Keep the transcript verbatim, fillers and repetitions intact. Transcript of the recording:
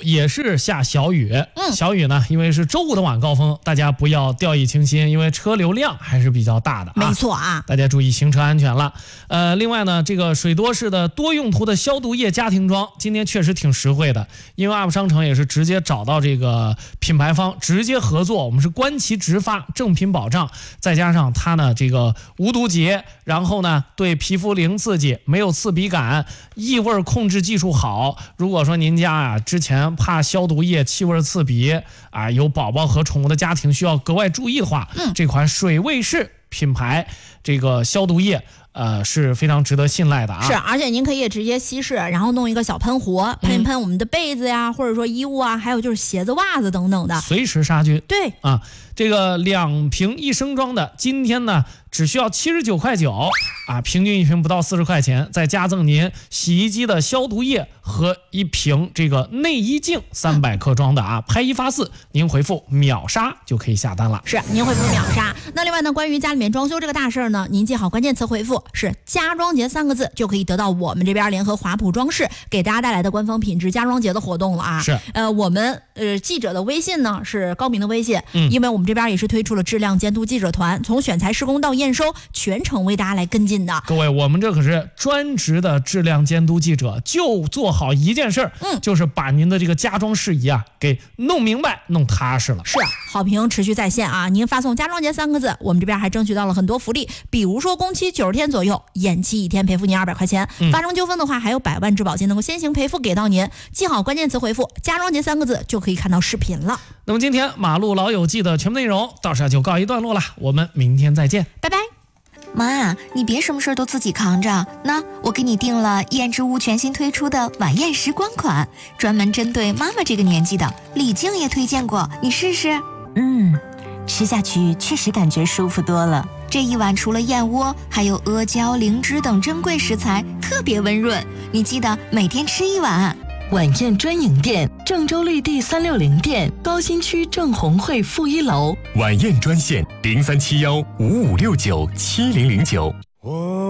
也是下小雨。 嗯， 小雨呢，因为是周五的晚高峰，大家不要掉以轻心，因为车流量还是比较大的啊。 没错啊， 大家注意行车安全了。呃，另外呢，这个水多市的多用途的消毒液家庭装，今天确实挺实惠的，因为 U P 商城也是直接找到这个品牌方直接合作，我们是官旗直发，正品保障，再加上它呢这个无毒洁，然后呢对皮肤零刺激，没有刺鼻感，异味控制技术好。如果说您家啊之前怕消毒液气味刺鼻啊，有宝宝和宠物的家庭需要格外注意的话， 嗯， 这款水卫士品牌这个消毒液呃是非常值得信赖的啊。 是，而且您可以直接稀释，然后弄一个小喷壶，喷一喷我们的被子呀，嗯、或者说衣物啊，还有就是鞋子、袜子等等的， 随时杀菌。 对啊，这个两瓶一升装的，今天呢只需要七十九块九啊，平均一瓶不到四十块钱，再加赠您洗衣机的消毒液和一瓶这个内衣净三百克装的啊，拍一发四，您回复秒杀就可以下单了。 是，您回复秒杀。那另外呢，关于家里面装修这个大事儿呢，您记好关键词回复是家装节三个字，就可以得到我们这边联合华普装饰给大家带来的官方品质家装节的活动了啊。 是， 呃，我们呃记者的微信呢是高明的微信， 嗯， 因为我们这边也是推出了质量监督记者团，从选材施工到验收，全程为大家来跟进的。 各位，我们这可是专职的质量监督记者，就做好一件事儿， 嗯， 就是把您的这个家装事宜啊给弄明白、弄踏实了。 是，好评持续在线啊！您发送家装节三个字，我们这边还争取到了很多福利，比如说工期九十天左右，延期一天赔付您二百块钱， 嗯， 发生纠纷的话还有百万质保金能够先行赔付给到您。记好关键词回复家装节三个字，就可以看到视频了。 那么今天马路老友记的全部内容到这就告一段落了，我们明天再见， 拜拜。 妈，你别什么事都自己扛着，那我给你订了燕之屋全新推出的晚宴时光款，专门针对妈妈这个年纪的，李静也推荐过，你试试。 嗯，吃下去确实感觉舒服多了。 这一碗除了燕窝，还有阿胶、灵芝等珍贵食材，特别温润，你记得每天吃一碗。 晚宴专营店：郑州绿地三六零店，高新区郑红汇负一楼。 晚宴专线：零三七幺五五六九七零零九。